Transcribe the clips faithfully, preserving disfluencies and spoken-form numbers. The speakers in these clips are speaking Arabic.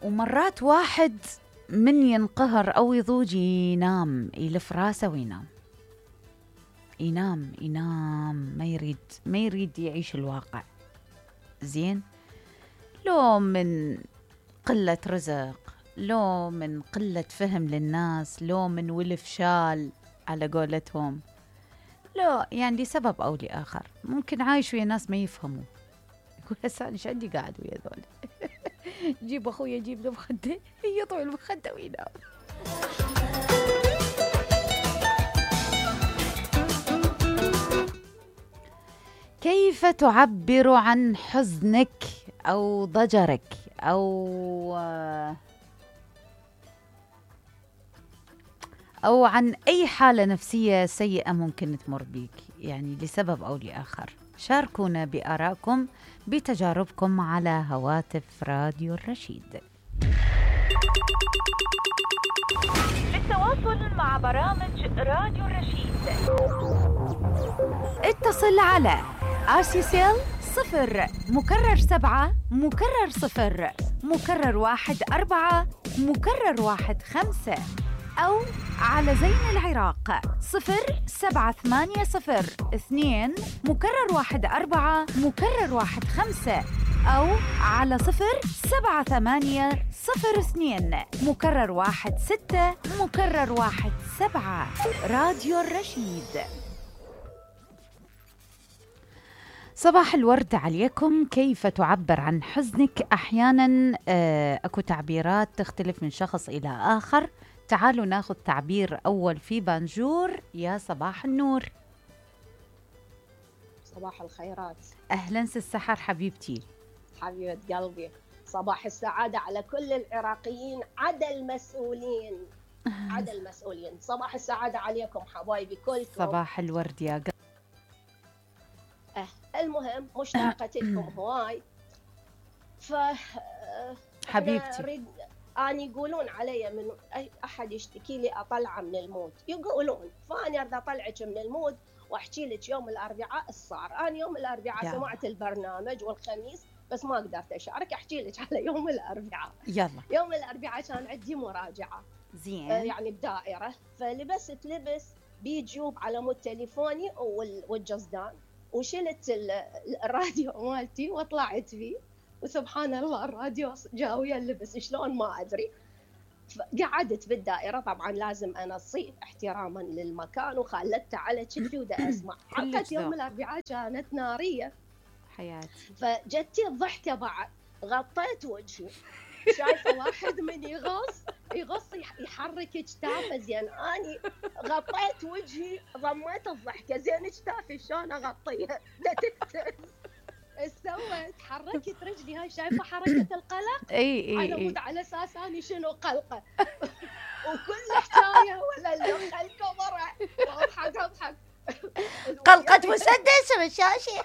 ومرات واحد من ينقهر أو يضوج ينام، يلف راسه وينام، ينام ينام ما يريد ما يريد يعيش الواقع. زين، لو من قلة رزق، لو من قلة فهم للناس، لو من ولف شال على قولتهم، لو يعني لسبب أو لآخر ممكن عايش ويا ناس ما يفهموا، يقول هسه أنا عندي قاعد ويا ذول جيب أخويا جيب له مخدة، يطوي المخدة وينام. كيف تعبر عن حزنك أو ضجرك أو أو عن أي حالة نفسية سيئة ممكن تمر بيك، يعني لسبب أو لآخر؟ شاركونا بآرائكم بتجاربكم على هواتف راديو الرشيد. للتواصل مع برامج راديو الرشيد اتصل على آسيسيل صفر مكرر سبعة مكرر صفر مكرر واحد أربعة مكرر واحد خمسة، أو على زين العراق صفر سبعة ثمانية صفر اثنين مكرر واحد أربعة مكرر واحد خمسة، أو على صفر سبعة ثمانية صفر اثنين مكرر واحد ستة مكرر واحد سبعة. راديو الرشيد. صباح الورد عليكم. كيف تعبر عن حزنك؟ أحيانا أكو تعبيرات تختلف من شخص إلى آخر. تعالوا ناخذ تعبير أول في بانجور. يا صباح النور. صباح الخيرات. أهلا السحر حبيبتي. حبيبة قلبي، صباح السعادة على كل العراقيين عدا المسؤولين. عدا المسؤولين صباح السعادة عليكم حبايبي كلكم. صباح الورد يا قلبي. أه المهم مشتاقة لكم هواي. ف حبيبتي أريد أنا يقولون علي من أي أحد يشتكي لي أطلعه من المود، يقولون، فأنا أريد أطلعك من المود وأحكي لك يوم الأربعاء الصار. أنا يوم الأربعاء سمعت البرنامج والخميس بس ما قدرت أشارك، أحكي لك على يوم الأربعاء. يلا. يوم الأربعاء كان عندي مراجعة زين آه يعني بدائرة، فلبست لبس بيجيوب على مود تليفوني والجزدان، وشلت الراديو مالتي وطلعت فيه، وسبحان الله الراديو جاوية اللبس شلون ما أدري. قعدت بالدائرة، طبعا لازم أنصي احتراما للمكان، وخلت على كتفي ودا أسمع. حلقة يوم الأربعاء كانت نارية حياتي، فجتي الضحكة بعد، غطيت وجهي، شايفة واحد من يغص يغص يحرك كتافه، زين أني غطيت وجهي ضميت الضحكة، زين كتافي شلون أغطيها؟ لا تهتز. سويت حركت رجلي، هاي شايفه حركه القلق؟ اي اي على اي مود على اساس اني شنو قلقه وكل حكايه ولا اللي خلكم ورا واضحك اضحك قلقت مسدس بالشاشه.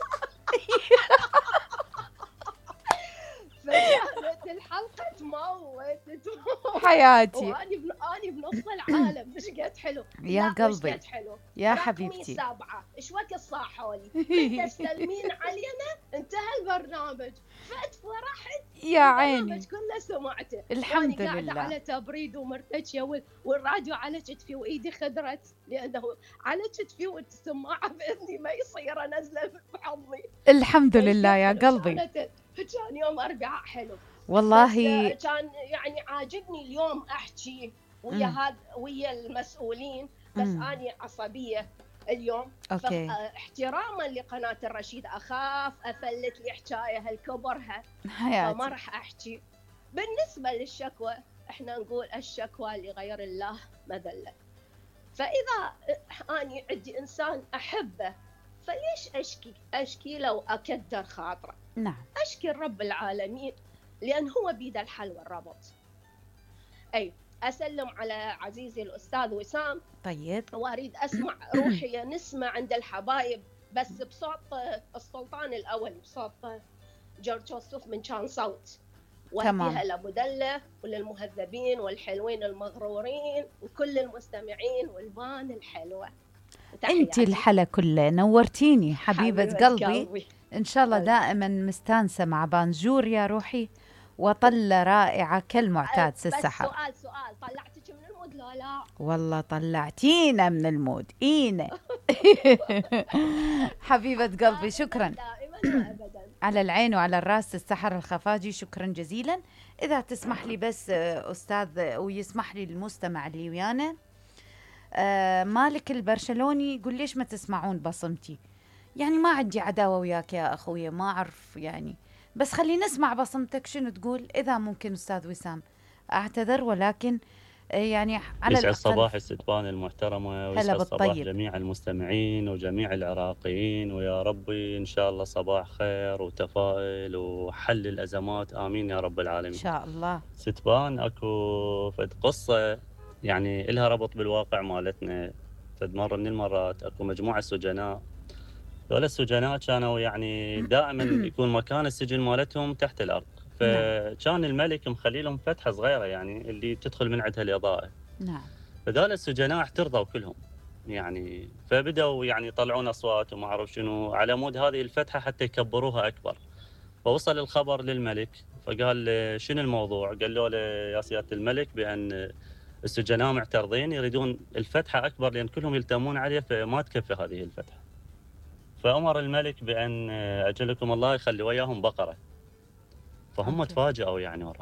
فكانت الحلقه تموت تموت حياتي، واني بن... اني بنص العالم. مش قد حلو يا قلبي، قد حلو يا حبيبتي. سبعة ايش وقت صاحولي انت تسلمين علينا، انتهى البرنامج، فات فرحت يا عيني، البرنامج كله سمعته الحمد لله. لله. على تبريد ومرتجيه والراديو على كتفي وايدي خدرت لانه على كتفي والسماعه باذني ما يصير انزله بحضني. الحمد لله يا قلبي. كان يوم أربعاء حلو والله، كان يعني عاجبني اليوم احكي ويا هذا ويا المسؤولين، بس مم. اني عصبيه اليوم. أوكي. احتراما لقناه الرشيد اخاف افلت لي حكايه هالكبرها، حياتي. فما راح احكي. بالنسبه للشكوى، احنا نقول الشكوى لغير الله مذله، فاذا اني عندي انسان احبه فليش اشكي اشكي له واكدر خاطره؟ نعم، اشكي رب العالمين لان هو بيد الحل والربط. اي اسلم على عزيزي الاستاذ وسام. طيب، واريد اسمع روحي نسمة عند الحبايب بس بصوت السلطان الاول، بصوت جورج وسوف من كان صوت، واهديها لابو دله وللمهذبين والحلوين المغرورين وكل المستمعين والبان الحلوه. انت الحلا كله، نورتيني حبيبه قلبي. قلبي ان شاء الله دائما مستانسه مع بانجور يا روحي، وطلة رائعة كالمعتاد بس السحر. سؤال سؤال طلعتك من المود لا لا؟ والله طلعتينا من المود إينا. حبيبة قلبي شكرا. دائما وأبدا. على العين وعلى الراس السحر الخفاجي، شكرا جزيلا. إذا تسمح لي بس أستاذ، ويسمح لي المستمع اللي ويانا، آه مالك البرشلوني يقول ليش ما تسمعون بصمتي؟ يعني ما عندي عداوة وياك يا أخويا، ما أعرف يعني، بس خلي نسمع بصمتك شنو تقول. إذا ممكن أستاذ وسام أعتذر، ولكن يعني على يسعد الأقل صباح الستبان المحترمة، ويسعد صباح جميع المستمعين وجميع العراقيين، ويا ربي إن شاء الله صباح خير وتفاؤل وحل الأزمات، آمين يا رب العالمين إن شاء الله. ستبان أكو فد قصة يعني إلها ربط بالواقع مالتنا. فد مرة من المرات أكو مجموعة سجناء، دول السجناء كانوا يعني دائما يكون مكان السجن مالتهم تحت الأرض، فكان الملك مخلي لهم فتحة صغيرة يعني اللي تدخل من عندها الإضاءة. نعم. فدول السجناء احترضوا كلهم يعني، فبدأوا يعني يطلعون أصوات وما أعرف شنو على مود هذه الفتحة حتى يكبروها أكبر. فوصل الخبر للملك، فقال شنو الموضوع؟ قال له يا سيادة الملك بأن السجناء معترضين يريدون الفتحة أكبر لأن كلهم يلتمون عليه فما تكفي هذه الفتحة. فأمر الملك بأن أجلكم الله يخلي وياهم بقرة. فهم تفاجئوا يعني وراء،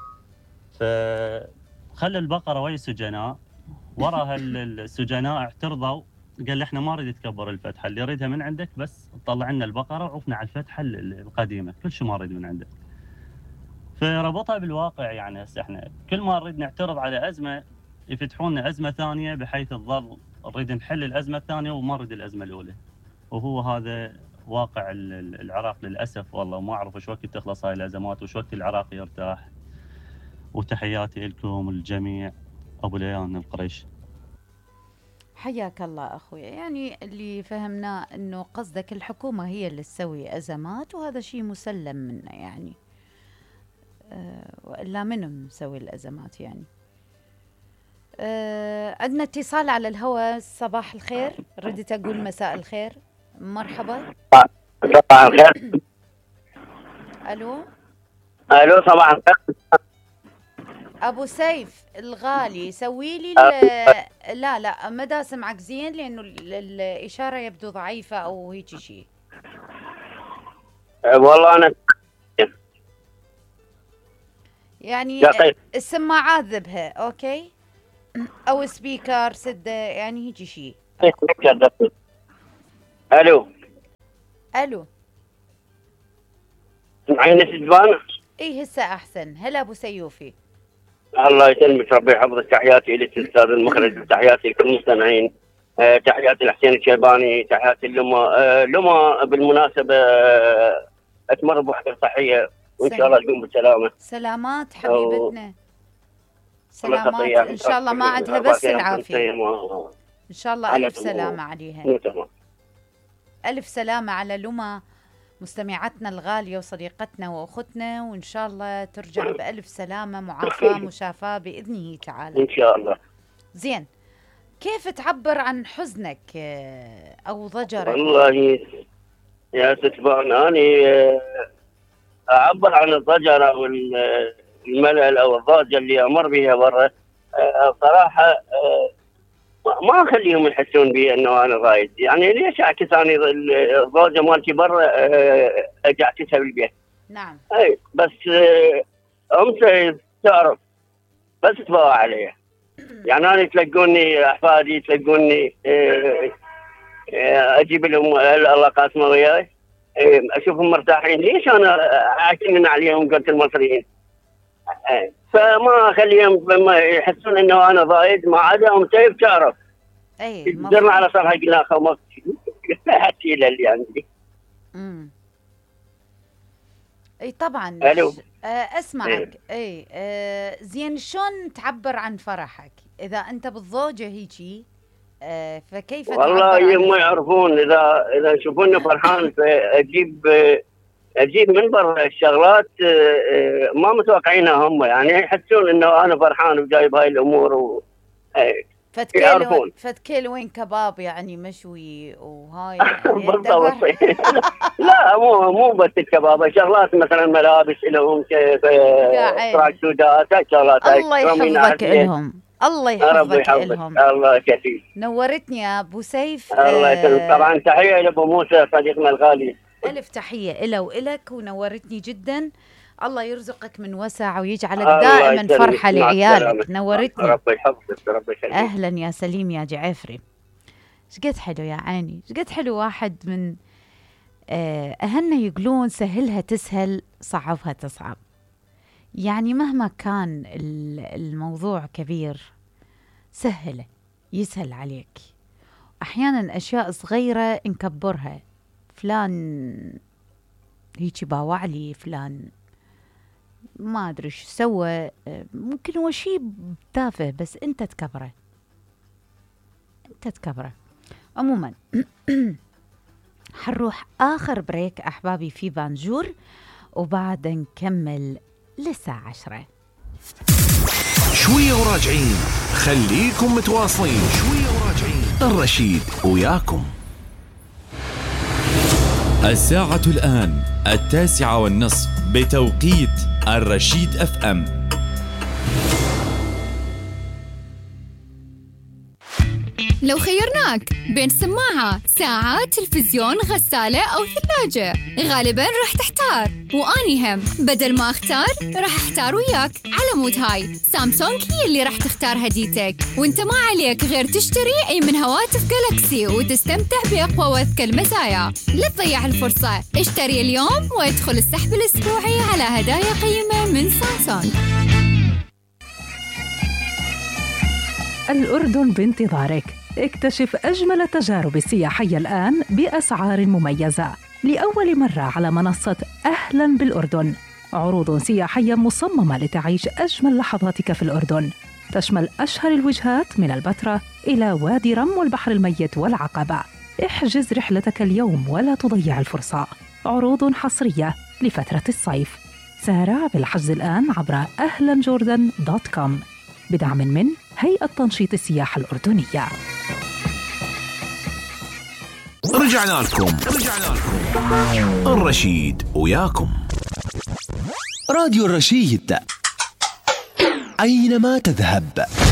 فخلى البقرة ويا السجناء. وراها السجناء اعترضوا، قال احنا ما نريد تكبر الفتحة، اللي يريدها من عندك بس طلع لنا البقرة وعوفنا على الفتحة القديمة، كل شيء ما نريد من عندك. فربطها بالواقع يعني، هسه احنا كل ما نريد نعترض على أزمة يفتحون لنا أزمة ثانية بحيث تظل نريد نحل الأزمة الثانية وما نريد الأزمة الأولى. وهو هذا واقع العراق للأسف والله. ما أعرف وش وقت تخلص هاي الأزمات وش وقت العراق يرتاح. وتحياتي لكم الجميع. أبو ليان القريش. حياك الله أخوي. يعني اللي فهمناه أنه قصدك الحكومة هي اللي تسوي أزمات، وهذا شيء مسلم منه يعني، أه وإلا منو مسوي الأزمات يعني. أه عندنا اتصال على الهواء. صباح الخير، ردت أقول مساء الخير. مرحبا. صباح الخير. ألو ألو صباح الخير. أبو سيف الغالي، سوي لي لا لا ما دا سمعك زين لأنه الإشارة يبدو ضعيفة أو هيك شيء. والله أنا يعني السماعات ذبها أوكي، أو سبيكر سد يعني هيك شيء. ألو ألو معين ستبان؟ إيه هسه أحسن. هلا أبو سيوفي. الله يسلمك، ربي يحفظك. تحياتي لك أستاذ المخرج، تحياتي لكل المستمعين، أه تحياتي لحسين الشيباني، تحياتي لما أه لما بالمناسبة أه أتمر بوحدة صحية وإن شاء الله تقوم بالسلامة. سلامات حبيبتنا. سلامات إن شاء الله، ما عندها بس العافية إن شاء الله. ألف سلامة عليها. ألف سلامة على لما مستمعتنا الغالية وصديقتنا وأختنا، وإن شاء الله ترجع بألف سلامة معافاة مشافاة بإذنه تعالى إن شاء الله. زين، كيف تعبر عن حزنك أو ضجرك؟ والله يا ستبان أنا أعبر عن الضجر والملل أو الضجة اللي أمر بها برا. صراحة ما أخليهم يحسون بي أنه أنا ضايج. يعني ليش أعكس أنا الضوجة مالتي برا أجي أعكسها بالبيت؟ نعم. أي بس أمس تعرف بس تبغى عليها. يعني أنا يتلقوني أحفادي، يتلقوني أجيب لهم الله قاسمة وياي، أشوفهم مرتاحين. ليش أنا أعكنن عليهم قلت المصريين؟ فما أخليهم يحسون إنه أنا ضايج. ما عدا أم سيف تعرف اي درنا على صرحة قلنا خمس حتى إلى اللي عندي. امم اي طبعا. الو آه اسمعك. اي آه زين، شلون تعبر عن فرحك اذا انت بالضوجه هيجي؟ آه فكيف والله هم يعرفون اذا اذا يشوفوني فرحان فاجيب اجيب من برا الشغلات ما متوقعينها هم، يعني يحسون انه انا فرحان وجايب هاي الامور و... فد كيلو فد كيلوين كباب يعني مشوي وهاي يعني بالضبط. لا مو مو بس الكباب، شغلات مثلا ملابس لهم كيف تراك سودات شغلات. الله يحفظك لهم، الله يحفظك لهم. الله كثير. نورتني يا ابو سيف. الله يسلمك. طبعا تحيه لابو موسى صديقنا الغالي. الف تحيه له والك، ونورتني جدا. الله يرزقك من وسع ويجعلك دائما فرحه لعيالك. نورتني. ربي يحفظك. ربي يخليك. اهلا يا سليم يا جعفري. شقد حلو يا عيني، شقد حلو. واحد من اهلنا يقولون سهلها تسهل صعبها تصعب. يعني مهما كان الموضوع كبير سهله يسهل عليك. احيانا اشياء صغيره نكبرها، فلان هيك باوعلي، فلان ما ادري ايش سوى، ممكن هو شيء تافه بس انت تكبره، انت تكبره. عموما حنروح اخر بريك احبابي في بانجور، وبعد نكمل للساعة عشرة. شوية وراجعين، خليكم متواصلين. شوية وراجعين، الرشيد وياكم. الساعة الآن التاسعة والنصف بتوقيت الرشيد اف ام. لو خيرناك بين سماعة، ساعة، تلفزيون، غسالة أو ثلاجة، غالباً راح تحتار. وأني هم بدل ما أختار راح أحتار وياك. على مود هاي سامسونج هي اللي راح تختار هديتك، وانت ما عليك غير تشتري أي من هواتف جالاكسي وتستمتع بأقوى وأذكى المزايا. لا تضيع الفرصة، اشتري اليوم وادخل السحب الأسبوعي على هدايا قيمة من سامسونج. الأردن بانتظارك. اكتشف أجمل التجارب السياحية الآن بأسعار مميزة لأول مرة على منصة أهلاً بالأردن. عروض سياحية مصممة لتعيش أجمل لحظاتك في الأردن، تشمل أشهر الوجهات من البتراء إلى وادي رم والبحر الميت والعقبة. احجز رحلتك اليوم ولا تضيع الفرصة. عروض حصرية لفترة الصيف. سارع بالحجز الآن عبر أهلاً جوردن دوت كوم بدعم من هيئة تنشيط السياحة الأردنية. رجعنا لكم رجعنا لكم الرشيد وياكم. راديو الرشيد، أينما تذهب.